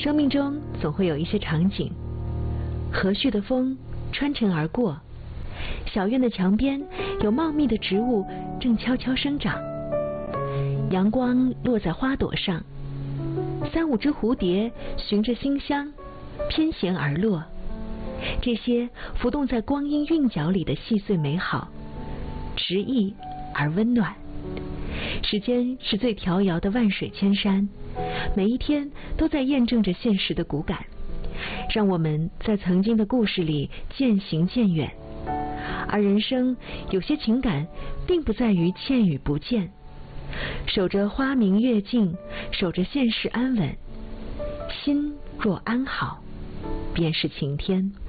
生命中总会有一些场景，和煦的风穿尘而过，小院的墙边有茂密的植物正悄悄生长，阳光落在花朵上，3、5只蝴蝶循着馨香翩跹而落，这些浮动在光阴韵脚里的细碎美好，直意而温暖。时间是最迢遥的万水千山，每一天都在验证着现实的骨感，让我们在曾经的故事里渐行渐远。而人生有些情感并不在于欠与不见，守着花明月静，守着现实安稳，心若安好，便是晴天。